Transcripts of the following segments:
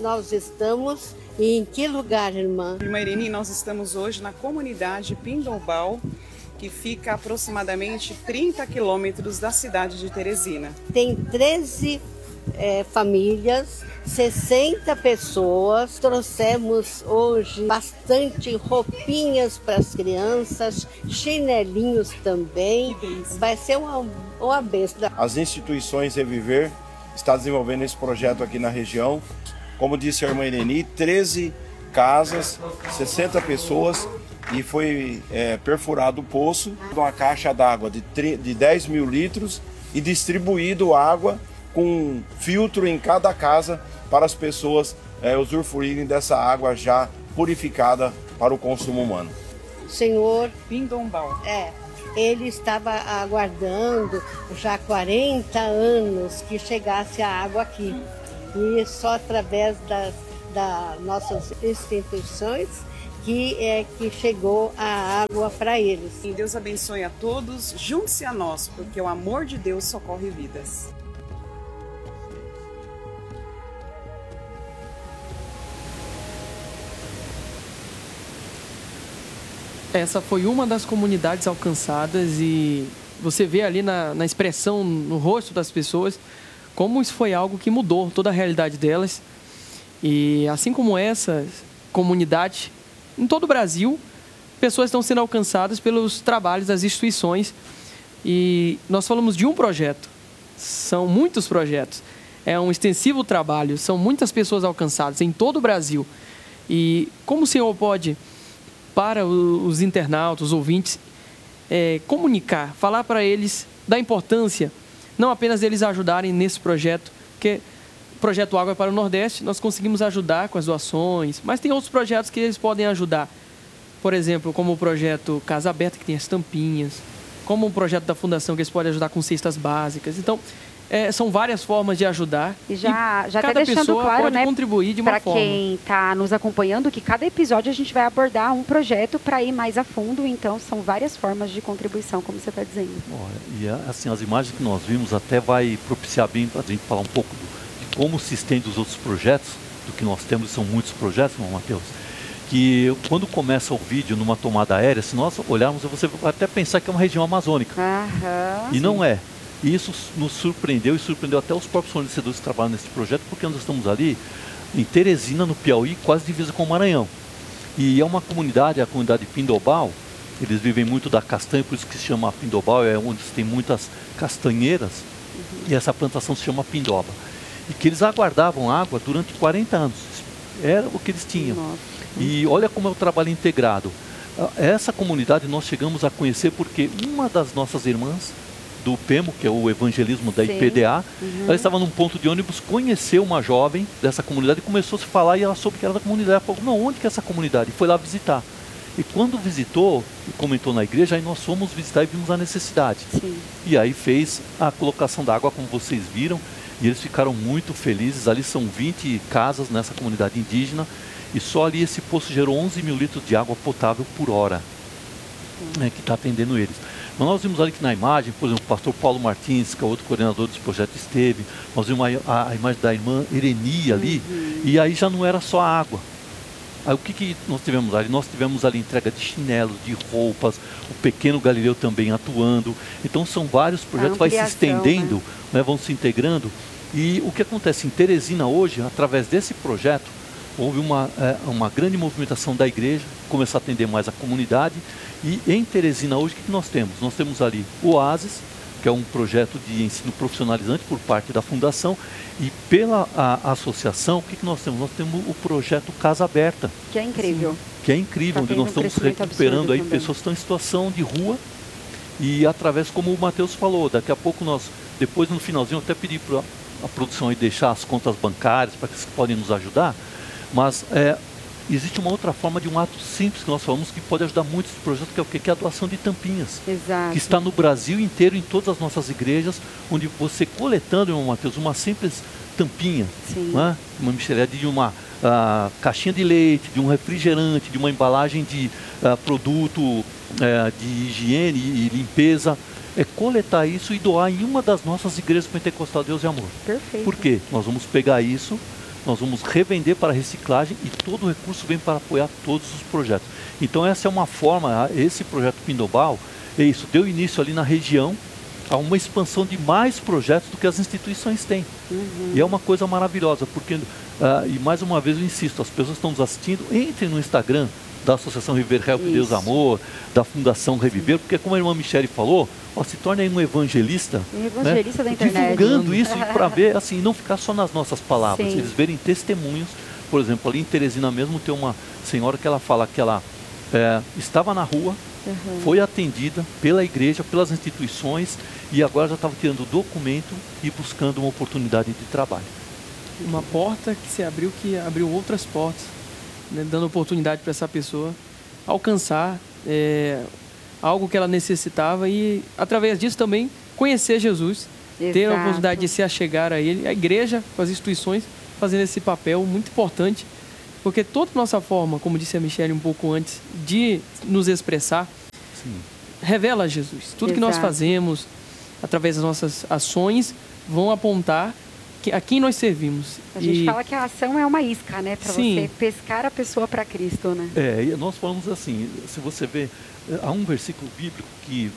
nós estamos e em que lugar, irmã? Irmã Irene, nós estamos hoje na comunidade Pindombal, que fica a aproximadamente 30 quilômetros da cidade de Teresina. Tem 13 famílias, 60 pessoas. Trouxemos hoje bastante roupinhas para as crianças, chinelinhos também. Vai ser uma bênção. As instituições Reviver estão desenvolvendo esse projeto aqui na região. Como disse a irmã Irene, 13 casas, 60 pessoas, e foi perfurado o poço, uma caixa d'água de 10 mil litros e distribuído água com filtro em cada casa para as pessoas usufruírem dessa água já purificada para o consumo humano. Senhor Pindombal. Ele estava aguardando já há 40 anos que chegasse a água aqui. E só através das nossas instituições que chegou a água para eles. E Deus abençoe a todos, junte-se a nós, porque o amor de Deus socorre vidas. Essa foi uma das comunidades alcançadas e você vê ali na expressão, no rosto das pessoas, como isso foi algo que mudou toda a realidade delas. E assim como essa comunidade, em todo o Brasil, pessoas estão sendo alcançadas pelos trabalhos das instituições. E nós falamos de um projeto, são muitos projetos. É um extensivo trabalho, são muitas pessoas alcançadas em todo o Brasil. E como o Senhor pode, para os internautas, os ouvintes, comunicar, falar para eles da importância, não apenas deles ajudarem nesse projeto, porque o Projeto Água para o Nordeste, nós conseguimos ajudar com as doações, mas tem outros projetos que eles podem ajudar. Por exemplo, como o projeto Casa Aberta, que tem as tampinhas, como o projeto da Fundação, que eles podem ajudar com cestas básicas. Então, são várias formas de ajudar. E já cada tá deixando pessoa claro, pode né, contribuir de uma forma. Para quem está nos acompanhando, que cada episódio a gente vai abordar um projeto para ir mais a fundo. Então, são várias formas de contribuição, como você está dizendo. E assim, as imagens que nós vimos até vai propiciar bem para a gente falar um pouco de como se estende os outros projetos, do que nós temos, são muitos projetos, não, Mateus? Que quando começa o vídeo numa tomada aérea, se nós olharmos, você vai até pensar que é uma região amazônica. E não é. E isso nos surpreendeu e surpreendeu até os próprios fornecedores que trabalham nesse projeto, porque nós estamos ali em Teresina, no Piauí, quase divisa com o Maranhão. E é uma comunidade, a comunidade Pindombal, eles vivem muito da castanha, por isso que se chama Pindombal, é onde tem muitas castanheiras, e essa plantação se chama Pindoba. E que eles aguardavam água durante 40 anos, era o que eles tinham. E olha como é o trabalho integrado. Essa comunidade nós chegamos a conhecer porque uma das nossas irmãs, do PEMO, que é o evangelismo da IPDA, ela estava num ponto de ônibus, conheceu uma jovem dessa comunidade e começou a se falar, e ela soube que era da comunidade. Ela falou, não, onde que é essa comunidade? E foi lá visitar. E quando visitou, e comentou na igreja, aí nós fomos visitar e vimos a necessidade. E aí fez a colocação da água, como vocês viram, e eles ficaram muito felizes. Ali são 20 casas nessa comunidade indígena, e só ali esse poço gerou 11 mil litros de água potável por hora, que está atendendo eles. Mas nós vimos ali que na imagem, por exemplo, o pastor Paulo Martins, que é outro coordenador desse projeto, esteve. Nós vimos a imagem da irmã Ireni ali, e aí já não era só a água. Aí o que nós tivemos ali? Nós tivemos ali entrega de chinelos, de roupas, o pequeno Galileu também atuando. Então são vários projetos, vai se estendendo, né, vão se integrando. E o que acontece em Teresina hoje, através desse projeto, houve uma grande movimentação da igreja, começou a atender mais a comunidade. E em Teresina hoje, o que nós temos? Nós temos ali o Oasis, que é um projeto de ensino profissionalizante por parte da Fundação, e pela associação, o que nós temos? Nós temos o projeto Casa Aberta. Que é incrível. Que é incrível, onde nós estamos recuperando aí pessoas que estão em situação de rua, e através, como o Mateus falou, daqui a pouco nós, depois no finalzinho, eu até pedi para a produção aí deixar as contas bancárias, para que vocês podem nos ajudar, mas existe uma outra forma de um ato simples que nós falamos que pode ajudar muito esse projeto, que é o quê? Que é a doação de tampinhas. Exato. Que está no Brasil inteiro, em todas as nossas igrejas, onde você coletando, irmão Mateus, uma simples tampinha, né? Uma mixerede de uma caixinha de leite, de um refrigerante, de uma embalagem de produto de higiene e limpeza, coletar isso e doar em uma das nossas igrejas pentecostal Deus e Amor. Perfeito. Por quê? Nós vamos pegar isso, nós vamos revender para reciclagem e todo o recurso vem para apoiar todos os projetos. Então essa é uma forma, esse projeto Pindobaú, é isso, deu início ali na região a uma expansão de mais projetos do que as instituições têm. E é uma coisa maravilhosa, porque, e mais uma vez eu insisto, as pessoas que estão nos assistindo, entrem no Instagram da Associação Reviver Help Deus Amor, da Fundação Reviver, porque como a irmã Michele falou, se torne aí um evangelista, evangelista, né? Da internet. Divulgando isso para ver, assim, não ficar só nas nossas palavras, Sim. eles verem testemunhos. Por exemplo, ali em Teresina mesmo tem uma senhora que ela fala que ela estava na rua, foi atendida pela igreja, pelas instituições e agora já estava tirando documento e buscando uma oportunidade de trabalho. Uma porta que se abriu, que abriu outras portas, né, dando oportunidade para essa pessoa alcançar algo que ela necessitava e, através disso, também conhecer Jesus, ter a oportunidade de se achegar a Ele, a igreja, com as instituições, fazendo esse papel muito importante, porque toda a nossa forma, como disse a Michele um pouco antes, de nos expressar, revela Jesus. Tudo que nós fazemos, através das nossas ações, vão apontar a quem nós servimos. A gente fala que a ação é uma isca, né? Para você pescar a pessoa para Cristo, né? E nós falamos assim, se você vê, há um versículo bíblico que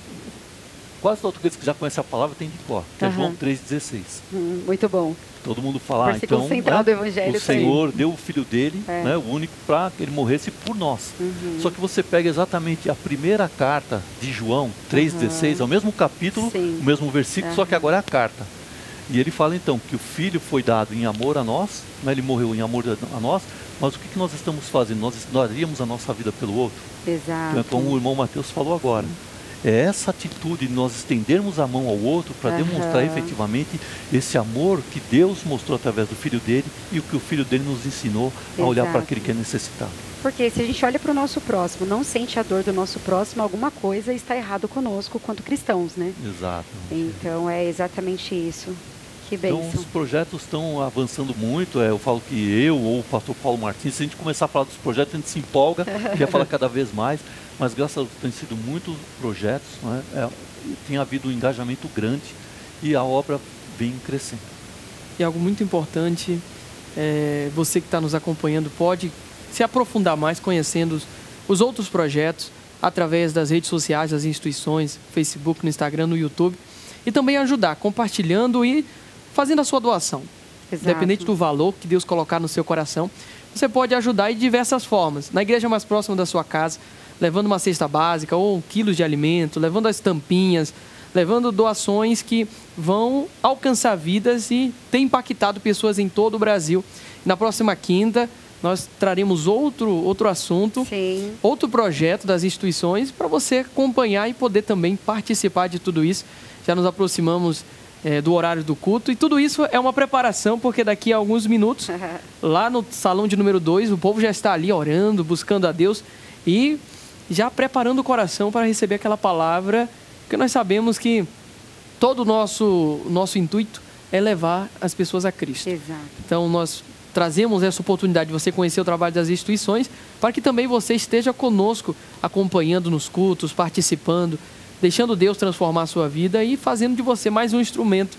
quase todo aqueles que já conhece a palavra tem de cor, que é João 3,16. Muito bom. Todo mundo fala, então, central do Evangelho, o Senhor deu o Filho dele, né, o único, para que ele morresse por nós. Só que você pega exatamente a primeira carta de João 3,16, é o mesmo capítulo, o mesmo versículo, só que agora é a carta. E ele fala então que o Filho foi dado em amor a nós, né, ele morreu em amor a nós, mas o que nós estamos fazendo? Nós daríamos a nossa vida pelo outro. Exato. Então, como o irmão Mateus falou agora. É essa atitude de nós estendermos a mão ao outro para demonstrar efetivamente esse amor que Deus mostrou através do Filho dele e o que o Filho dele nos ensinou a olhar para aquele que é necessitado. Porque se a gente olha para o nosso próximo, não sente a dor do nosso próximo, alguma coisa está errado conosco quanto cristãos, né? Exato. Então é exatamente isso. Que bênção. Então os projetos estão avançando muito, eu falo que eu ou o pastor Paulo Martins, se a gente começar a falar dos projetos, a gente se empolga, quer falar cada vez mais, mas graças a Deus tem sido muitos projetos, né? Tem havido um engajamento grande e a obra vem crescendo. E algo muito importante, você que está nos acompanhando pode se aprofundar mais conhecendo os outros projetos através das redes sociais, das instituições, Facebook, no Instagram, no YouTube, e também ajudar, compartilhando e fazendo a sua doação. Exato. Independente do valor que Deus colocar no seu coração, você pode ajudar de diversas formas. Na igreja mais próxima da sua casa, levando uma cesta básica ou quilos de alimento, levando as tampinhas, levando doações que vão alcançar vidas e ter impactado pessoas em todo o Brasil. Na próxima quinta, nós traremos outro assunto, outro projeto das instituições para você acompanhar e poder também participar de tudo isso. Já nos aproximamos do horário do culto e tudo isso é uma preparação, porque daqui a alguns minutos, lá no salão de número 2, o povo já está ali orando, buscando a Deus e já preparando o coração para receber aquela palavra, porque nós sabemos que todo o nosso intuito é levar as pessoas a Cristo. Exato. Então nós trazemos essa oportunidade de você conhecer o trabalho das instituições, para que também você esteja conosco, acompanhando nos cultos, participando, deixando Deus transformar a sua vida e fazendo de você mais um instrumento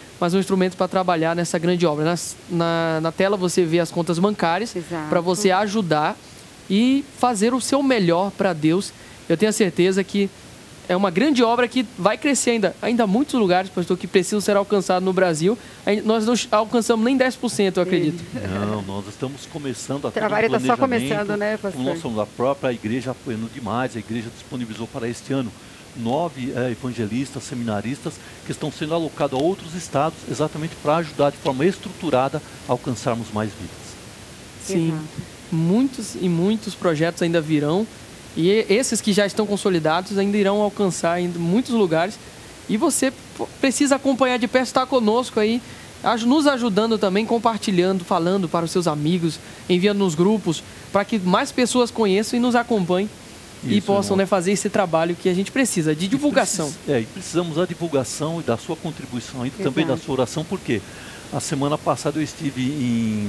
para trabalhar nessa grande obra. Na tela você vê as contas bancárias, para você ajudar e fazer o seu melhor para Deus. Eu tenho a certeza que é uma grande obra que vai crescer ainda há muitos lugares, pastor, que precisam ser alcançados no Brasil. Nós não alcançamos nem 10%, eu acredito. Não, nós estamos começando a o trabalho está só começando, né, pastor? Nós somos a própria igreja apoiando demais. A igreja disponibilizou para este ano 9 evangelistas, seminaristas, que estão sendo alocados a outros estados, exatamente para ajudar de forma estruturada a alcançarmos mais vidas. Sim. Exato. Muitos projetos ainda virão, e esses que já estão consolidados ainda irão alcançar em muitos lugares, e você precisa acompanhar de perto, estar conosco aí, nos ajudando também, compartilhando, falando para os seus amigos, enviando nos grupos, para que mais pessoas conheçam e nos acompanhem. Isso, e possam fazer esse trabalho que a gente precisa, de divulgação. E precisamos da divulgação e da sua contribuição, e também da sua oração, porque a semana passada eu estive em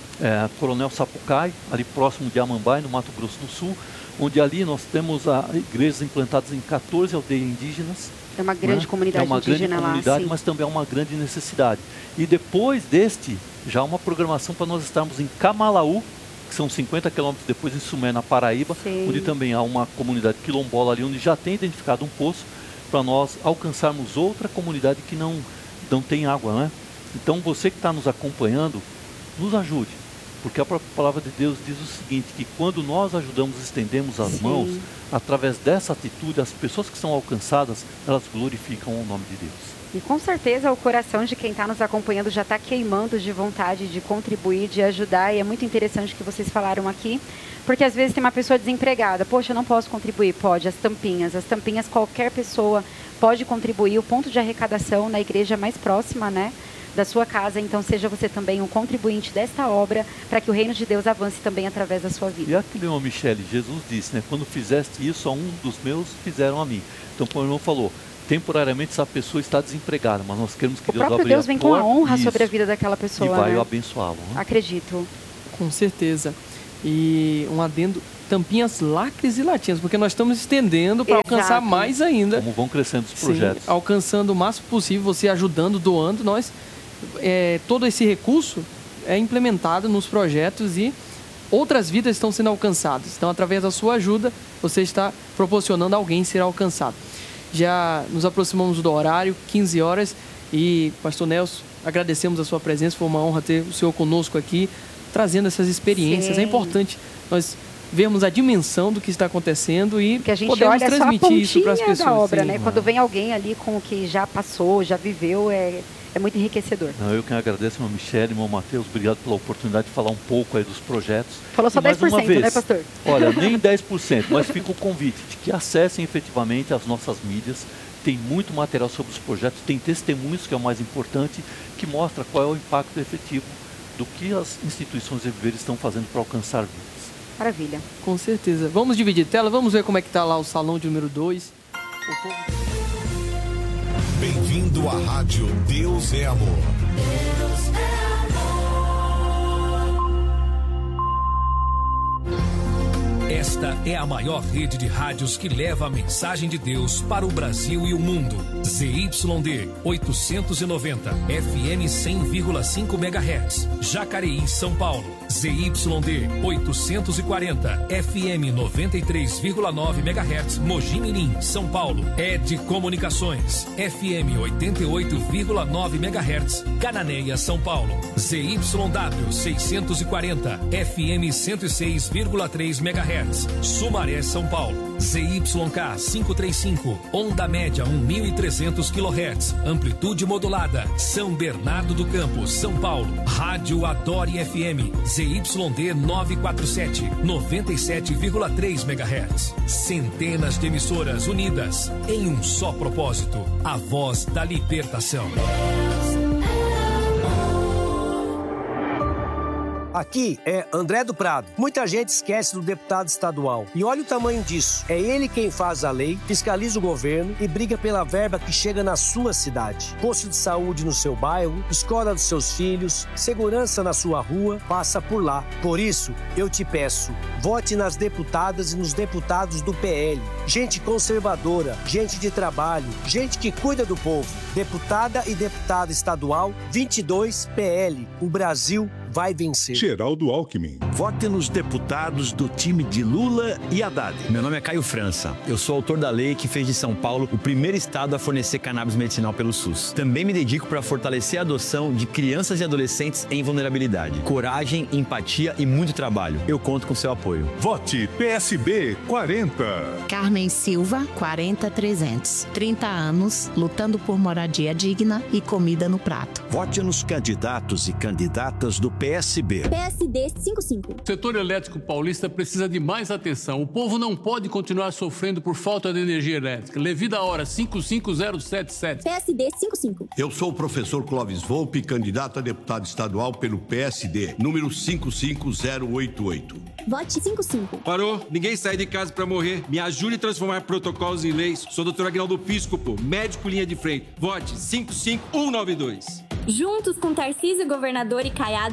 Coronel Sapucaí, ali próximo de Amambai, no Mato Grosso do Sul, onde ali nós temos igrejas implantadas em 14 aldeias indígenas. É uma grande comunidade indígena lá. É uma grande comunidade, mas também é uma grande necessidade. E depois deste já há uma programação para nós estarmos em Camalaú, que são 50 quilômetros depois em Sumé, na Paraíba, onde também há uma comunidade quilombola ali, onde já tem identificado um poço, para nós alcançarmos outra comunidade que não tem água, né? Então você que está nos acompanhando, nos ajude, porque a própria palavra de Deus diz o seguinte, que quando nós ajudamos, estendemos as mãos, através dessa atitude, as pessoas que são alcançadas, elas glorificam o nome de Deus. E com certeza o coração de quem está nos acompanhando já está queimando de vontade de contribuir, de ajudar, e é muito interessante o que vocês falaram aqui, porque às vezes tem uma pessoa desempregada, poxa, eu não posso contribuir, pode, as tampinhas qualquer pessoa pode contribuir, o ponto de arrecadação na igreja mais próxima, né, da sua casa, então seja você também um contribuinte desta obra, para que o reino de Deus avance também através da sua vida. E aqui, irmão Michele, Jesus disse, né, quando fizeste isso a um dos meus, fizeram a mim. Então, como o irmão falou, temporariamente essa pessoa está desempregada, mas nós queremos que Deus abra a porta. O próprio Deus vem com a honra sobre a vida daquela pessoa, e vai né? abençoá-lo. Né? Acredito. Com certeza. E um adendo, tampinhas lacres e latinhas, porque nós estamos estendendo para alcançar mais ainda. Como vão crescendo os projetos. Sim, alcançando o máximo possível, você ajudando, doando, nós, todo esse recurso é implementado nos projetos e outras vidas estão sendo alcançadas. Então, através da sua ajuda, você está proporcionando a alguém ser alcançado. Já nos aproximamos do horário, 15 horas, e Pastor Nelson, agradecemos a sua presença, foi uma honra ter o senhor conosco aqui, trazendo essas experiências. Sim. É importante nós vermos a dimensão do que está acontecendo e que a gente podemos olha transmitir só a isso para as pessoas. Da obra, né? Sim, quando vem alguém ali com o que já passou, já viveu, é muito enriquecedor. Não, eu que agradeço, irmão Michele, irmão Mateus, obrigado pela oportunidade de falar um pouco aí dos projetos. Falou só 10%, né, pastor? Olha, nem 10%, mas fica o convite de que acessem efetivamente as nossas mídias. Tem muito material sobre os projetos, tem testemunhos, que é o mais importante, que mostra qual é o impacto efetivo do que as instituições de viver estão fazendo para alcançar vidas. Maravilha. Com certeza. Vamos dividir tela, vamos ver como é que está lá o salão de número 2. Bem-vindo à Rádio Deus é Amor. Deus é amor. Esta é a maior rede de rádios que leva a mensagem de Deus para o Brasil e o mundo. ZYD 890, FM 100,5 MHz, Jacareí, São Paulo. ZYD 840, FM 93,9 MHz, Mogi Mirim, São Paulo. ED Comunicações, FM 88,9 MHz, Cananéia, São Paulo. ZYW 640, FM 106,3 MHz, Sumaré, São Paulo. ZYK 535, onda média 1.300 kHz, amplitude modulada, São Bernardo do Campo, São Paulo. Rádio Adore FM, ZYD 947, 97,3 MHz. Centenas de emissoras unidas em um só propósito, a voz da libertação. Aqui é André do Prado. Muita gente esquece do deputado estadual. E olha o tamanho disso. É ele quem faz a lei, fiscaliza o governo e briga pela verba que chega na sua cidade. Posto de saúde no seu bairro, escola dos seus filhos, segurança na sua rua, passa por lá. Por isso, eu te peço, vote nas deputadas e nos deputados do PL. Gente conservadora, gente de trabalho, gente que cuida do povo. Deputada e deputado estadual, 22 PL. O Brasil vai vencer. Geraldo Alckmin. Vote nos deputados do time de Lula e Haddad. Meu nome é Caio França. Eu sou autor da lei que fez de São Paulo o primeiro estado a fornecer cannabis medicinal pelo SUS. Também me dedico para fortalecer a adoção de crianças e adolescentes em vulnerabilidade. Coragem, empatia e muito trabalho. Eu conto com seu apoio. Vote PSB 40. Carmen Silva, 40300. 30 anos, lutando por moradia digna e comida no prato. Vote nos candidatos e candidatas do PSB. PSD 55. O setor elétrico paulista precisa de mais atenção. O povo não pode continuar sofrendo por falta de energia elétrica. Levida a hora 55077. PSD 55. Eu sou o professor Clóvis Volpe, candidato a deputado estadual pelo PSD, número 55088. Vote 55. Parou? Ninguém sai de casa pra morrer. Me ajude a transformar protocolos em leis. Sou Dr. Aguinaldo Piscopo, médico linha de frente. Vote 55192. Juntos com Tarcísio, governador e Caiado,